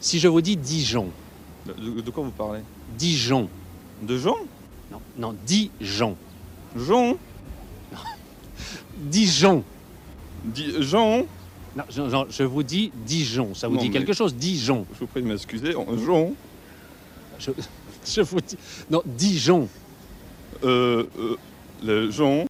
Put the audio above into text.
Si je vous dis Dijon, De quoi vous parlez? Dijon, De Jean? non, Dijon, Jean? Dijon. Jean? Non, je vous dis Dijon, ça vous Non, dit mais- quelque chose, Dijon. Je vous prie de m'excuser. Jean? Je vous dis... Non, Dijon. Le Jean?